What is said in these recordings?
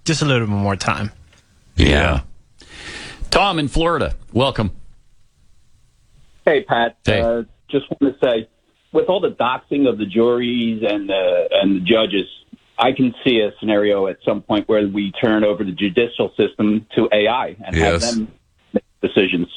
just a little bit more time. Yeah. Tom in Florida, welcome. Hey, Pat. Hey. Just want to say, with all the doxing of the juries and the judges, I can see a scenario at some point where we turn over the judicial system to AI and have them make decisions.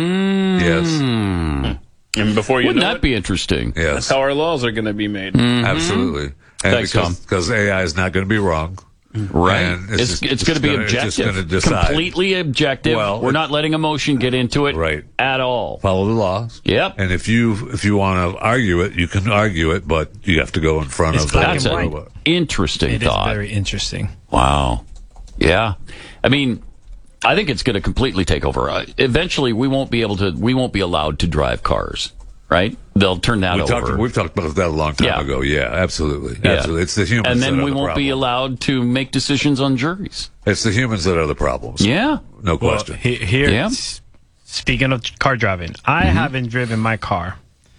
Yes. And before you Wouldn't know that it, be interesting? that's Yes, how our laws are going to be made. absolutely. And Thanks, Tom. because AI is not going to be wrong. Right. And It's going to be It's just objective. going to decide. Completely objective. Well, We're not letting emotion get into it Right. at all. Follow the laws. Yep. And if you want to argue it, you can argue it, but you have to go in front It's of black That's and an white. interesting It is thought. very interesting. Wow. Yeah. I mean, I think it's going to completely take over. Eventually, we won't be allowed to drive cars, right? They'll turn that over. We've talked about that a long time Yeah. ago. Yeah, absolutely. Yeah. Absolutely. It's the humans And that then are we the won't be problem. allowed to make decisions on juries. It's the humans that are the problems. Yeah. No Well, question. here, Yeah. speaking of car driving, I haven't driven my car.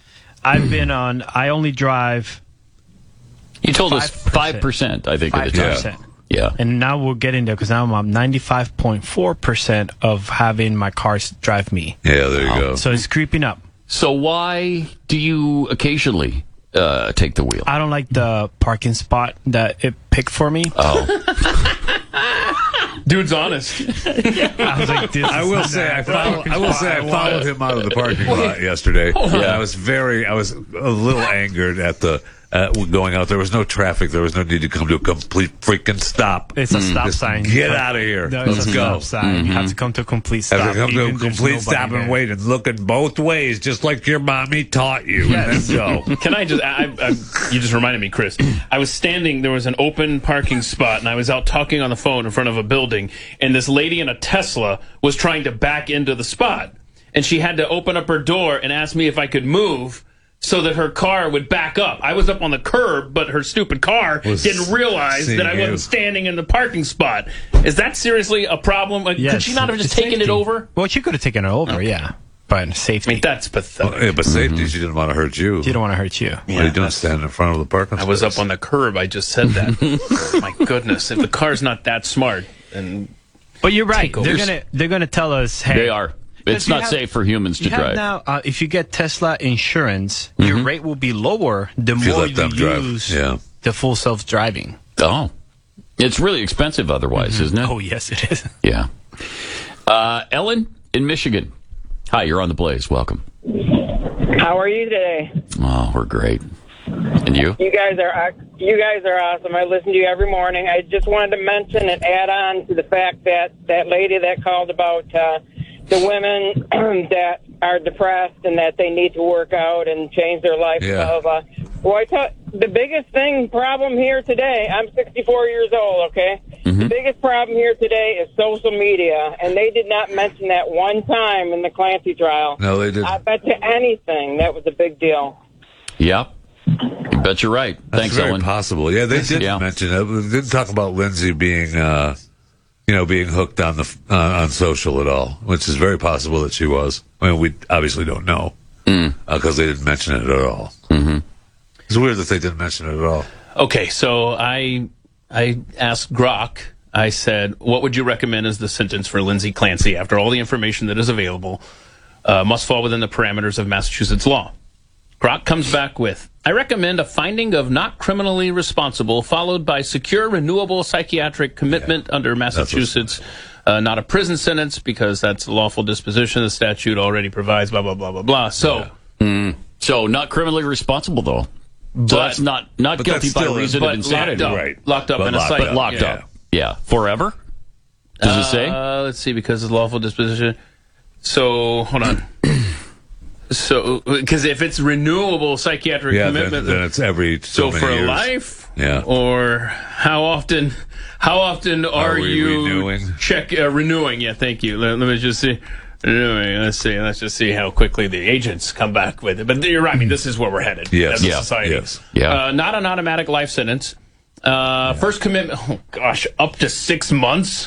I only drive You told us 5%. 5%, I think, at the time. 5%. Yeah. And now we'll get in there because now I'm 95.4% of having my cars drive me. Yeah, there you go. So it's creeping up. So why do you occasionally take the wheel? I don't like the parking spot that it picked for me. Dude's honest. I was like, this I will say I followed him out of the parking lot yesterday. Yeah. I was a little angered at the going out. There was no traffic. There was no need to come to a complete freaking stop. It's a stop Just sign. Get out of here. No, Let's it's a go. stop sign. You have to come to a complete stop. Have to come to a even there's complete nobody stop and there. wait and look at both ways, just like your mommy taught you, and then go. Can I just, you just reminded me, Chris. I was standing, there was an open parking spot, and I was out talking on the phone in front of a building, and this lady in a Tesla was trying to back into the spot. And she had to open up her door and ask me if I could move so that her car would back up. I was up on the curb, but her stupid car didn't realize that I seeing you. wasn't standing in the parking spot. Is that seriously a problem? Like, Yes, could she not have just it's taken it safety. over? Well, she could have taken it over, yeah. But safety. I mean, that's pathetic. Yeah, but safety, she didn't want to hurt you. you don't want to hurt you. What are you doing standing in front of the parking I was space? up on the curb. I just said that. My goodness, if the car's not that smart, then But you're right. Take over. They're gonna tell us, hey, They are. It's you not have- safe for humans to you have drive. now, if you get Tesla insurance, your rate will be lower the you more let them you drive. use Yeah. the full self-driving. Oh. It's really expensive otherwise, isn't it? Oh, yes, it is. Yeah. Ellen in Michigan. Hi, you're on the Blaze. Welcome. How are you today? Oh, we're great. And you? You guys are awesome. I listen to you every morning. I just wanted to mention and add on to the fact that that lady that called about the women that are depressed and that they need to work out and change their life. Yeah. Blah, blah, blah. Well, I thought the biggest problem here today, I'm 64 years old, okay? The biggest problem here today is social media, and they did not mention that one time in the Clancy trial. No, they didn't. I bet you anything that was a big deal. Yep. You bet you're right. That's Thanks, very Ellen. possible. Yeah, they didn't Yeah. mention it. They didn't talk about Lindsay being, being hooked on on social at all, which is very possible that she was. I mean, we obviously don't know because they didn't mention it at all. Mm-hmm. It's weird that they didn't mention it at all. okay. So I asked Grok. I said, "What would you recommend as the sentence for Lindsay Clancy after all the information that is available must fall within the parameters of Massachusetts law?" Grok comes back with, "I recommend a finding of not criminally responsible, followed by secure, renewable psychiatric commitment under Massachusetts, not a prison sentence because that's a lawful disposition. The statute already provides blah blah blah blah blah." So, So, not criminally responsible, though. So that's not but guilty that's by still- reason but of insanity. locked up But in a locked site, up. Locked Yeah. up. Yeah. Forever? Does it say? Let's see, because of lawful disposition. So, hold on. So, because if it's renewable psychiatric Yeah, commitment, then it's every so many for years. life. Yeah. Or how often are we you renewing? renewing? Yeah, thank you. Let me just see. Renewing. Let's just see how quickly the agents come back with it. But you're right. I mean, this is where we're headed Yes. as a Yeah. society. Yes. Yeah. Not an automatic life sentence. First commitment. Oh gosh, up to 6 months.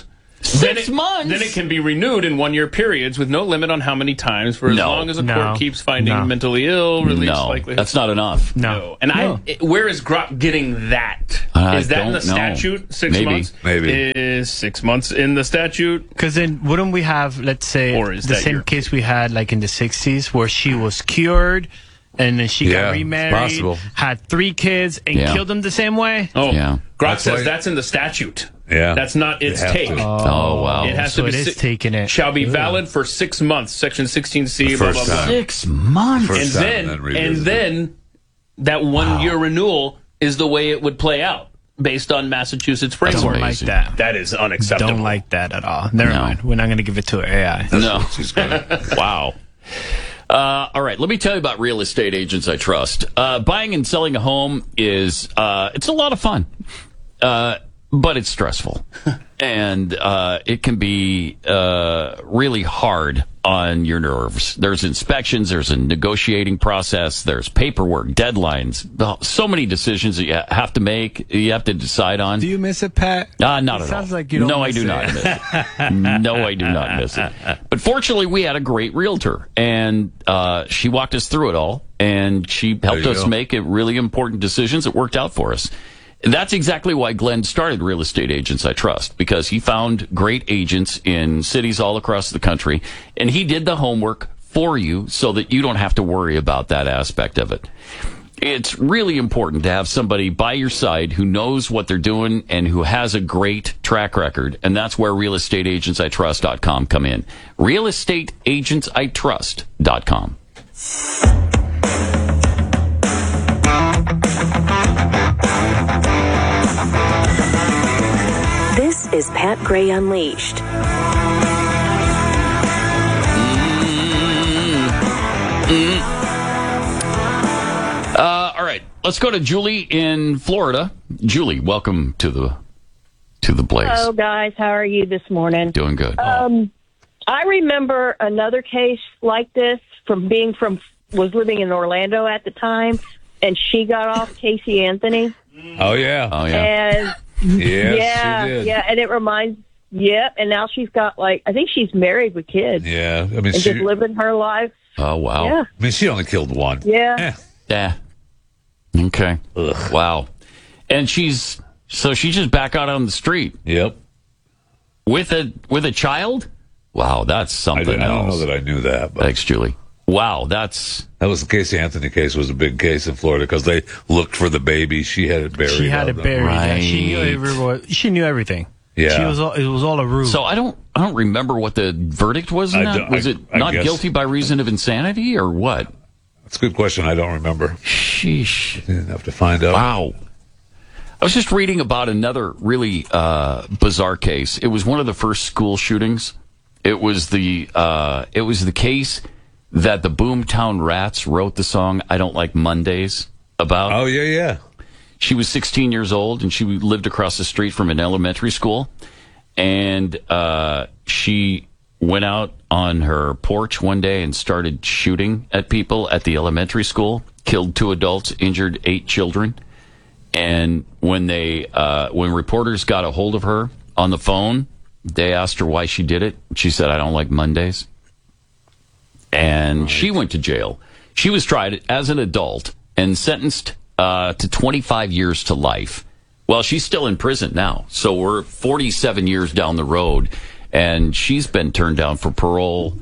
6 months? Then it can be renewed in 1 year periods with no limit on how many times for as long as a court keeps finding mentally ill, release likelihood. That's not enough. No. And where is Grok getting that? Is that in the statute? 6 months? Maybe. Is 6 months in the statute? Because then wouldn't we have, let's say, the same case we had like in the 60s where she was cured and then she got remarried, had 3 kids, and killed them the same way? Oh, yeah. Grok says that's in the statute. Yeah. That's not its take. Oh, wow. It has to be taking it. Shall be valid for 6 months. Section 16C, blah, blah, blah. 6 months. And then that 1 year renewal is the way it would play out based on Massachusetts framework. Don't like that. That is unacceptable. Don't like that at all. Never mind. We're not going to give it to AI. No. Wow. All right, let me tell you about Real Estate Agents I Trust. Buying and selling a home is it's a lot of fun, but it's stressful, and it can be really hard on your nerves. There's inspections, there's a negotiating process, there's paperwork, deadlines, so many decisions that you have to make, you have to decide on. Do you miss it, Pat? Not at all. Sounds like you don't I do not miss it. No, I do not miss it. But fortunately, we had a great realtor, and she walked us through it all, and she helped us make really important decisions that worked out for us. That's exactly why Glenn started Real Estate Agents I Trust, because he found great agents in cities all across the country, and he did the homework for you so that you don't have to worry about that aspect of it. It's really important to have somebody by your side who knows what they're doing and who has a great track record, and that's where realestateagentsitrust.com come in. realestateagentsitrust.com. This is Pat Gray Unleashed. All right, let's go to Julie in Florida. Julie, welcome to the Blaze. Hello, guys. How are you this morning? Doing good. I remember another case like this was living in Orlando at the time, and she got off Casey Anthony. Oh, yeah. And yes, she did. Yeah, and it reminds, and now she's got, I think she's married with kids. Yeah, I mean, and just living her life. Oh, wow. Yeah. I mean, she only killed one. Yeah. Yeah. Okay. Ugh. Wow. And she's just back out on the street. Yep. With a child? Wow, that's something I don't else. know that I knew that. But thanks, Julie. Wow, that was the Casey Anthony case. Was a big case in Florida because they looked for the baby. She had it buried. She had it buried. Right. Yeah, she knew everything. Yeah, it was all a ruse. So I don't remember what the verdict was. Was it not guilty by reason of insanity or what? That's a good question. I don't remember. Sheesh. You didn't have to find out. Wow. I was just reading about another really bizarre case. It was one of the first school shootings. It was the case that the Boomtown Rats wrote the song "I Don't Like Mondays" about. Oh yeah. She was 16 years old, and she lived across the street from an elementary school. And she went out on her porch one day and started shooting at people at the elementary school, killed 2 adults, injured 8 children. And when reporters got a hold of her on the phone, they asked her why she did it. She said, "I don't like Mondays." And she went to jail. She was tried as an adult and sentenced to 25 years to life. Well, she's still in prison now. So we're 47 years down the road, and she's been turned down for parole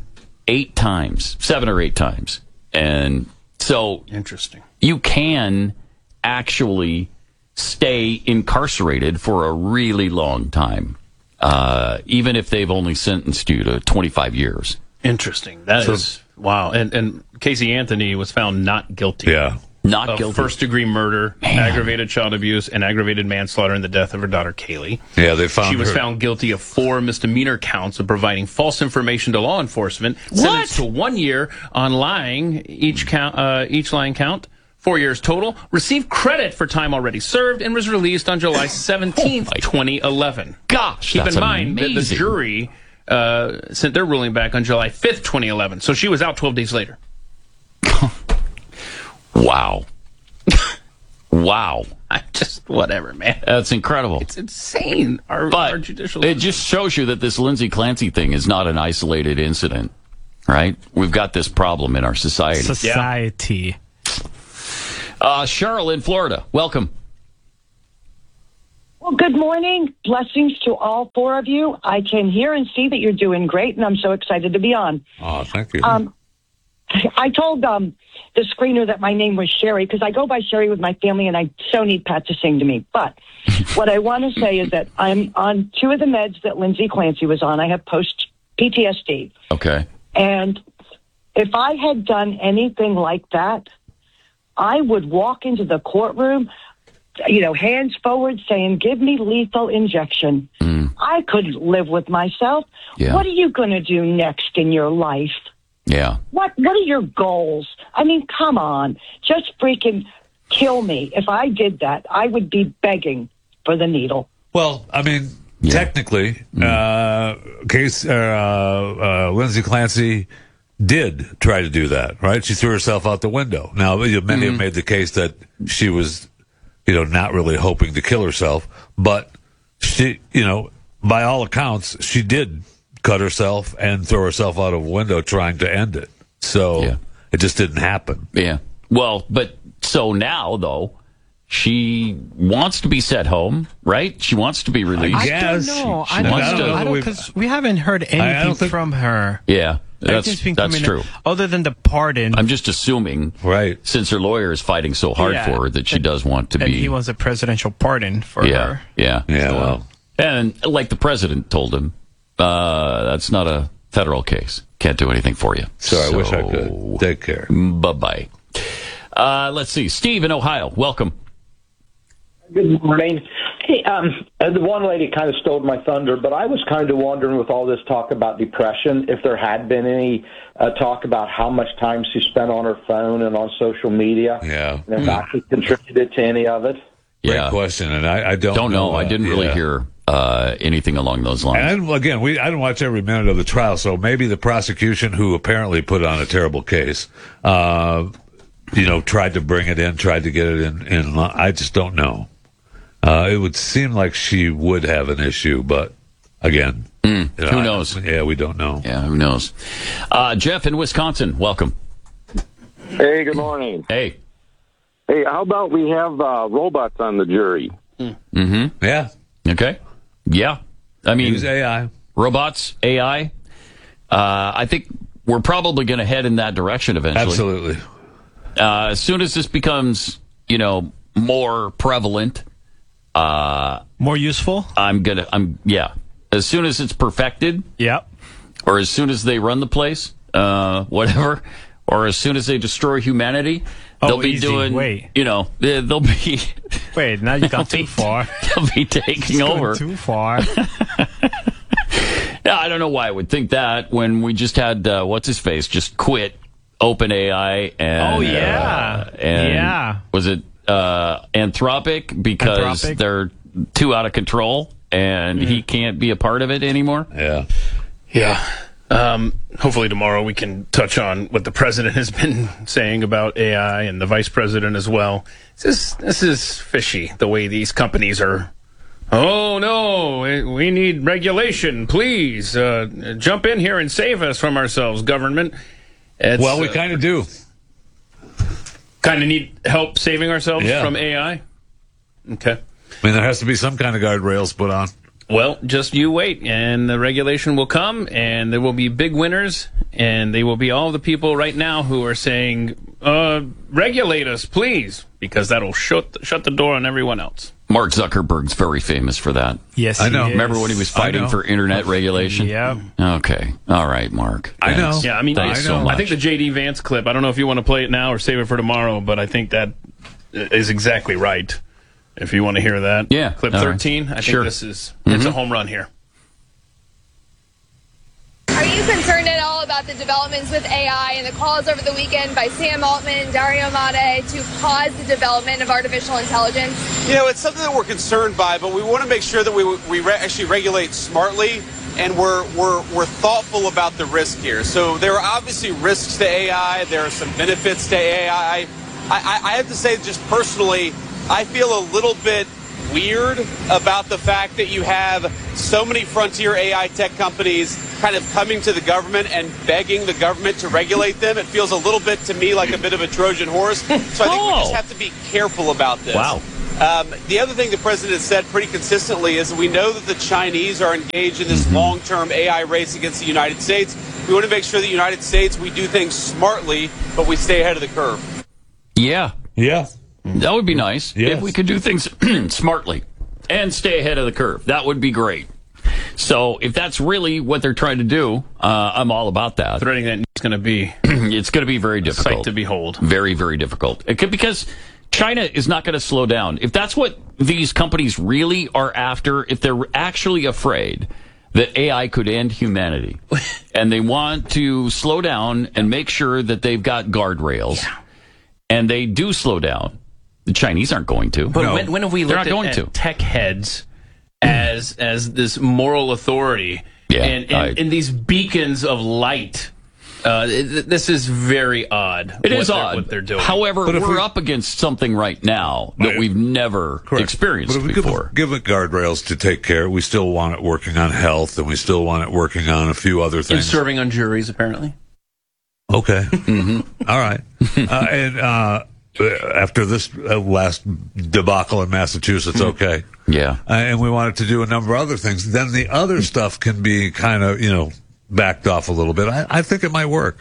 7 or 8 times. And so interesting. You can actually stay incarcerated for a really long time, even if they've only sentenced you to 25 years. Interesting. That is wow. And Casey Anthony was found not guilty. Yeah. Not guilty. First-degree murder, aggravated child abuse, and aggravated manslaughter in the death of her daughter, Kaylee. Yeah, they found She was her. found guilty of 4 misdemeanor counts of providing false information to law enforcement. Sentenced to 1 year on lying, each lying count, 4 years total. Received credit for time already served and was released on July 17th, 2011. Gosh, Keep that's in mind that the amazing. jury sent their ruling back on July 5th, 2011. So she was out 12 days later. Wow. Wow. Whatever, man. That's incredible. It's insane. Our judicial it just shows you that this Lindsay Clancy thing is not an isolated incident, right? We've got this problem in our society. Cheryl in Florida, welcome. Well, good morning. Blessings to all four of you. I can hear and see that you're doing great, and I'm so excited to be on. Oh, thank you. I told the screener that my name was Sherry because I go by Sherry with my family, and I so need Pat to sing to me. But what I want to say is that I'm on 2 of the meds that Lindsay Clancy was on. I have post-PTSD. Okay. And if I had done anything like that, I would walk into the courtroom, hands forward saying, give me lethal injection. I couldn't live with myself. Yeah. What are you going to do next in your life? Yeah. What are your goals? I mean, come on. Just freaking kill me. If I did that, I would be begging for the needle. Well, I mean, technically, Lindsay Clancy did try to do that, right? She threw herself out the window. Now, many have made the case that she was, not really hoping to kill herself, but she, by all accounts, she did cut herself and throw herself out of a window trying to end it. So it just didn't happen. Yeah. Well, but so now, though, she wants to be sent home, right? She wants to be released. I don't know. I don't know because we haven't heard anything from her. Yeah. That's true. Other than the pardon. I'm just assuming, right? Since her lawyer is fighting so hard for her, that she does want to be. And he wants a presidential pardon for her. Yeah. Well. And like the president told him, that's not a federal case. Can't do anything for you. So I wish I could. Take care. Bye-bye. Let's see. Steve in Ohio, welcome. Good morning. Hey, the one lady kind of stole my thunder, but I was kind of wondering with all this talk about depression, if there had been any talk about how much time she spent on her phone and on social media. Yeah. And if actually contributed to any of it. Great question, and I don't know. I didn't really hear anything along those lines. And again, I didn't watch every minute of the trial, so maybe the prosecution, who apparently put on a terrible case, tried to bring it in, tried to get it in. I just don't know. It would seem like she would have an issue, but again, who knows? We don't know. Yeah, who knows? Jeff in Wisconsin, welcome. Hey, good morning. Hey, how about we have robots on the jury? Mm-hmm. Yeah. Okay. Yeah. I mean, use AI. Robots, AI. I think we're probably going to head in that direction eventually. Absolutely. As soon as this becomes, more prevalent, more useful. As soon as it's perfected. Yep. Or as soon as they run the place, whatever. Or as soon as they destroy humanity, they'll be doing. Wait. They'll be. Wait, now you got too far. They'll be taking over. Too far. Yeah, I don't know why I would think that when we just had what's his face just quit OpenAI and was it Anthropic because they're too out of control and he can't be a part of it anymore. Yeah. Hopefully tomorrow we can touch on what the president has been saying about AI and the vice president as well. This is fishy, the way these companies are. Oh, no, we need regulation. Please jump in here and save us from ourselves, government. We kind of do. Kind of need help saving ourselves from AI? Okay. I mean, there has to be some kind of guardrails put on. Well, just you wait, and the regulation will come, and there will be big winners, and they will be all the people right now who are saying, regulate us, please, because that'll shut the door on everyone else. Mark Zuckerberg's very famous for that. Yes, I know. Remember when he was fighting for internet regulation? Yeah. Okay. All right, Mark. I know. Yeah, I mean, Thanks so much. I think the J.D. Vance clip, I don't know if you want to play it now or save it for tomorrow, but I think that is exactly right. If you want to hear that. Yeah. Clip 13. Right. I think this is it's a home run here. Are you concerned at all about the developments with AI and the calls over the weekend by Sam Altman and Dario Amodei to pause the development of artificial intelligence? It's something that we're concerned by, but we want to make sure that we actually regulate smartly and we're thoughtful about the risk here. So there are obviously risks to AI. There are some benefits to AI. I have to say, just personally, I feel a little bit weird about the fact that you have so many frontier AI tech companies kind of coming to the government and begging the government to regulate them. It feels a little bit to me like a bit of a Trojan horse. So I think we just have to be careful about this. Wow. The other thing the president has said pretty consistently is we know that the Chinese are engaged in this long-term AI race against the United States. We want to make sure the United States, we do things smartly, but we stay ahead of the curve. Yeah. Yeah. That would be nice yes. if we could do things smartly and stay ahead of the curve. That would be great. So if that's really what they're trying to do, I'm all about that. Threading that it's going to be it's going to be very difficult. Sight to behold. Very, very difficult. Because China is not going to slow down. If that's what these companies really are after, if they're actually afraid that AI could end humanity, and they want to slow down and make sure that they've got guardrails, and they do slow down, the Chinese aren't going to. But no. when have we looked at tech heads as this moral authority and these beacons of light? This is very odd. It is odd what they're doing. However, we're up against something right now that we've never experienced before. But if we give it guardrails to take care, we still want it working on health, and we still want it working on a few other things. And serving on juries, apparently. Okay. All right. And after this last debacle in Massachusetts, okay. Yeah. And we wanted to do a number of other things. Then the other stuff can be kind of, backed off a little bit. I think it might work.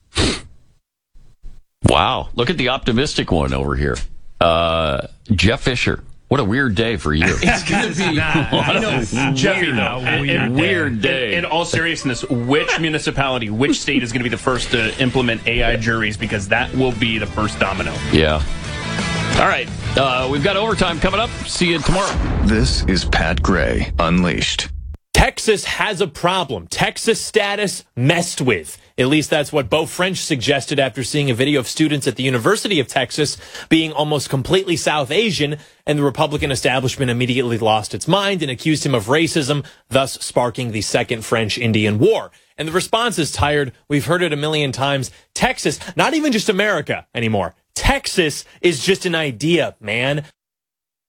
Wow. Look at the optimistic one over here. Jeff Fisher. What a weird day for you. It's going to be Jeffy, though. Weird day. In all seriousness, which municipality, which state is going to be the first to implement AI juries? Because that will be the first domino. Yeah. All right. We've got overtime coming up. See you tomorrow. This is Pat Gray Unleashed. Texas has a problem. Texas status messed with. At least that's what Beau French suggested after seeing a video of students at the University of Texas being almost completely South Asian, and the Republican establishment immediately lost its mind and accused him of racism, thus sparking the Second French-Indian War. And the response is tired. We've heard it a million times. Texas, not even just America anymore. Texas is just an idea, man.